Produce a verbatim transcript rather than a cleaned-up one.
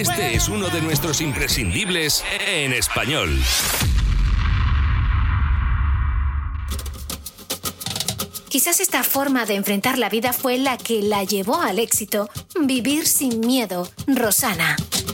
Este es uno de nuestros imprescindibles en español. Quizás esta forma de enfrentar la vida fue la que la llevó al éxito. Vivir sin miedo, Rosana.